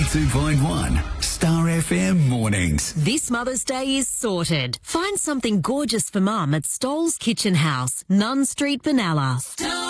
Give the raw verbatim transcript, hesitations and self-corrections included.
ninety-two point one Star F M Mornings. This Mother's Day is sorted. Find something gorgeous for Mum at Stoll's Kitchen House, Nunn Street, Benalla.